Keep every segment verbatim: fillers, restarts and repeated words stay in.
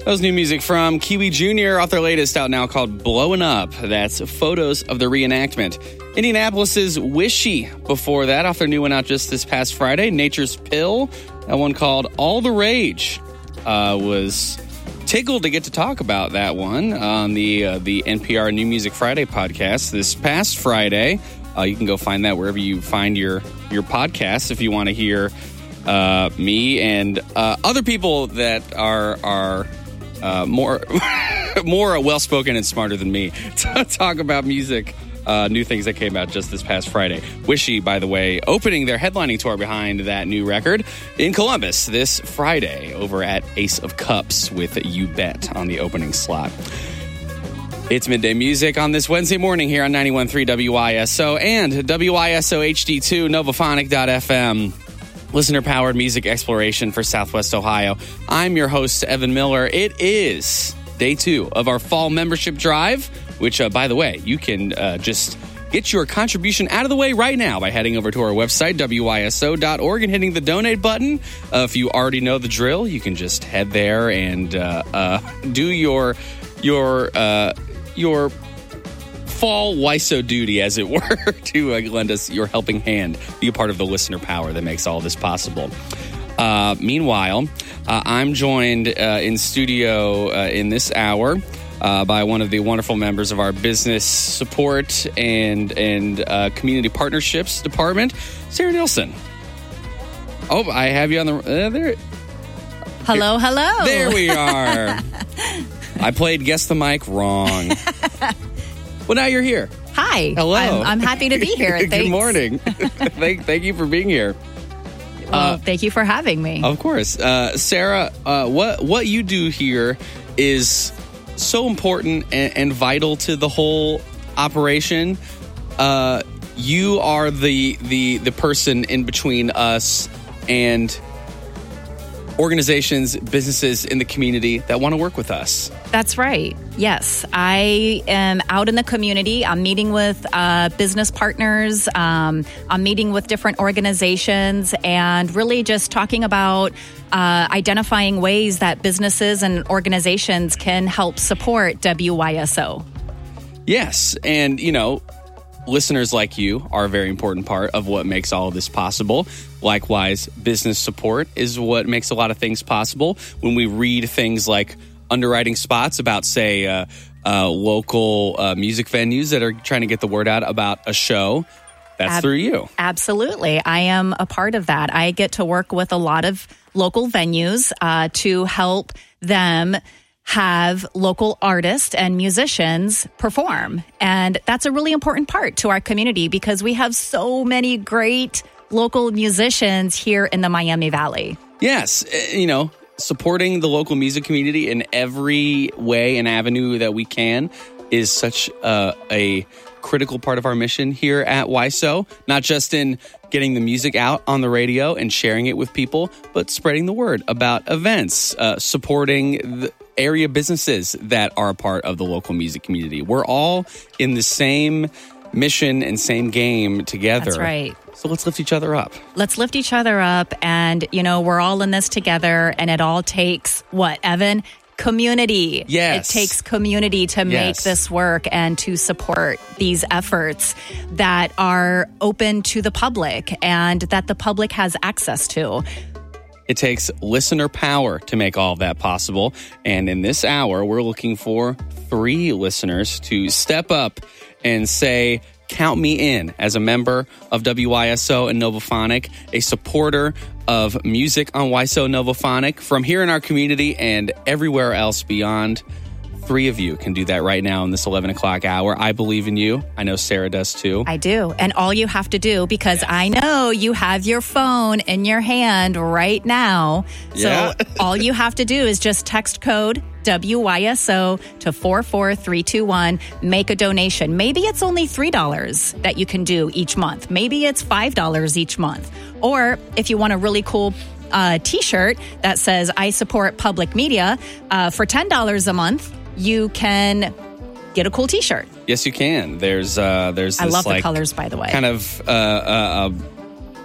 That was new music from Kiwi Junior off their latest out now called Blowing Up. That's photos of the reenactment. Indianapolis's Wishy before that off their new one out just this past Friday. Nature's Pill, that one called All the Rage. Uh, was tickled to get to talk about that one on the uh, the N P R New Music Friday podcast this past Friday. Uh, you can go find that wherever you find your, your podcasts if you want to hear uh, me and uh, other people that are are uh, more more well-spoken and smarter than me to talk about music, uh, new things that came out just this past Friday. Wishy, by the way, opening their headlining tour behind that new record in Columbus this Friday over at Ace of Cups with You Bet on the opening slot. It's Midday Music on this Wednesday morning here on ninety-one point three W I S O and W I S O H D two, Novophonic dot f m. Listener-powered music exploration for Southwest Ohio. I'm your host, Evan Miller. It is day two of our fall membership drive, which, uh, by the way, you can uh, just get your contribution out of the way right now by heading over to our website, W I S O dot org, and hitting the donate button. Uh, if you already know the drill, you can just head there and uh, uh, do your your uh, your fall W I S O duty, as it were, to uh, lend us your helping hand, be a part of the listener power that makes all this possible. Uh, meanwhile, uh, I'm joined uh, in studio uh, in this hour uh, by one of the wonderful members of our business support and and uh, community partnerships department, Sarah Nilsson. Oh, I have you on the uh, there. Hello, hello. There we are. I played Guess the Mic wrong. Well, now you're here. Hi. Hello. I'm, I'm happy to be here. Good Thanks. morning. thank, thank you for being here. Well, uh, thank you for having me. Of course. Uh, Sarah, uh, what, what you do here is so important and, and vital to the whole operation. Uh, you are the, the, the person in between us and organizations, businesses in the community that want to work with us. That's right. Yes. I am out in the community. I'm meeting with uh, business partners. Um, I'm meeting with different organizations and really just talking about uh, identifying ways that businesses and organizations can help support W Y S O. Yes. And, you know, listeners like you are a very important part of what makes all of this possible. Likewise, business support is what makes a lot of things possible. When we read things like underwriting spots about, say, uh, uh, local uh, music venues that are trying to get the word out about a show, that's Ab- through you. Absolutely. I am a part of that. I get to work with a lot of local venues uh, to help them have local artists and musicians perform. And that's a really important part to our community because we have so many great local musicians here in the Miami Valley. Yes. You know, supporting the local music community in every way and avenue that we can is such uh, a critical part of our mission here at W I S O, not just in getting the music out on the radio and sharing it with people, but spreading the word about events, uh, supporting the area businesses that are a part of the local music community. We're all in the same mission and same game together. That's right. So let's lift each other up. Let's lift each other up. And, you know, we're all in this together. And it all takes what, Evan? Community. Yes. It takes community to make yes. this work and to support these efforts that are open to the public and that the public has access to. It takes listener power to make all of that possible. And in this hour, we're looking for three listeners to step up and say, count me in as a member of W I S O and Novophonic, a supporter of music on W I S O Novophonic from here in our community and everywhere else beyond. Three of you can do that right now in this eleven o'clock hour. I believe in you. I know Sarah does too. I do. And all you have to do, because yes. I know you have your phone in your hand right now. So yeah. all you have to do is just text code W Y S O to four four three two one. Make a donation. Maybe it's only three dollars that you can do each month. Maybe it's five dollars each month. Or if you want a really cool uh, t-shirt that says I support public media uh, for ten dollars a month, you can get a cool t-shirt. Yes, you can. There's uh, there's this, I love like, the colors, by the way. Kind of uh, uh,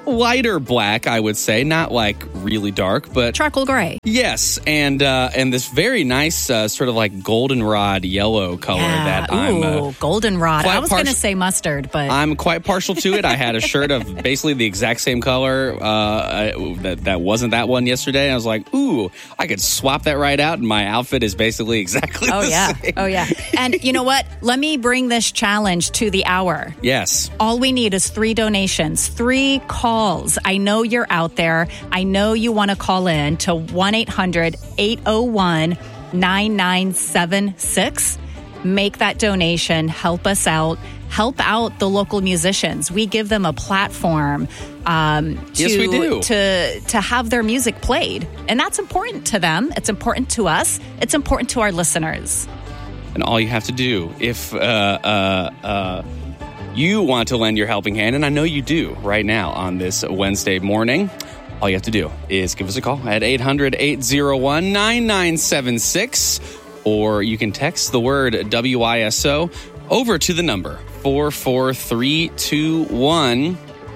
lighter black, I would say, not like really dark, but charcoal gray. Yes, and uh, and this very nice uh, sort of like goldenrod yellow color Yeah. that Ooh, I'm uh, goldenrod. quite I was going to partial- say mustard, but I'm quite partial to it. I had a shirt of basically the exact same color uh, I- that that wasn't that one yesterday. I was like, ooh, I could swap that right out, and my outfit is basically exactly oh the yeah, same. oh yeah. And you know what? Let me bring this challenge to the hour. Yes. All we need is three donations, three calls. I know you're out there. I know you want to call in to one eight hundred eight oh one nine nine seven six. Make that donation. Help us out. Help out the local musicians. We give them a platform um, to, Yes, we do. to to have their music played. And that's important to them. It's important to us. It's important to our listeners. And all you have to do, if uh, uh, uh, you want to lend your helping hand, and I know you do right now on this Wednesday morning, all you have to do is give us a call at eight hundred eight oh one nine nine seven six, or you can text the word W I S O over to the number four four three two one.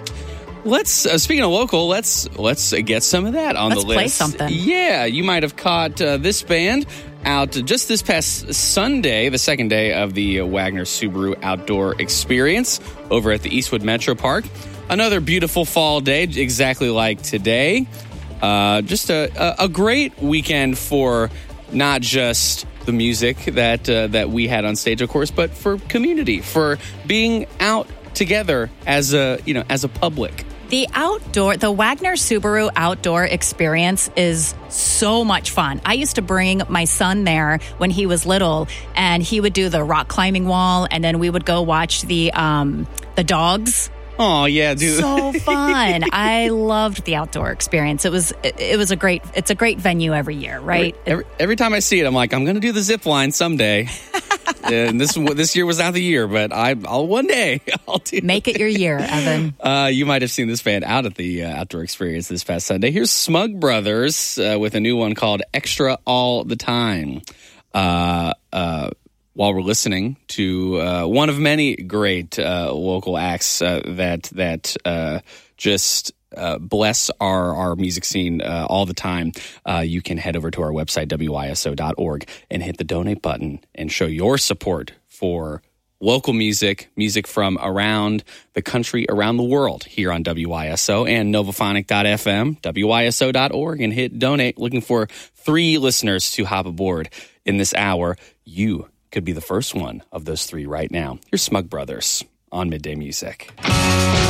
Let's uh, speaking of local, let's let's get some of that on Let's the list. play something. Yeah, you might have caught uh, this band out just this past Sunday, the second day of the Wagner Subaru Outdoor Experience over at the Eastwood Metro Park. Another beautiful fall day, exactly like today. Uh, just a, a, a great weekend for not just the music that uh, that we had on stage, of course, but for community, for being out together as a you know as a public. The outdoor, the Wagner Subaru Outdoor Experience is so much fun. I used to bring my son there when he was little, and he would do the rock climbing wall, and then we would go watch the um, the dogs. Oh yeah, dude. So fun. I loved the outdoor experience. It was it, it was a great it's a great venue every year, right? Every, every, every time I see it, I'm like, I'm going to do the zip line someday. And this this year was not the year, but I, I'll one day I'll do. Make it your year, Evan. Uh, you might have seen this band out at the uh, Outdoor Experience this past Sunday. Here's Smug Brothers uh, with a new one called Extra All the Time. Uh, uh, while we're listening to uh, one of many great uh, local acts uh, that that uh, just uh, bless our, our music scene uh, all the time, uh, you can head over to our website, W I S O dot org, and hit the donate button and show your support for local music, music from around the country, around the world here on W I S O and Novophonic dot F M, W I S O dot org, and hit donate. Looking for three listeners to hop aboard in this hour. You could be the first one of those three right now. Here's Smug Brothers on Midday Music.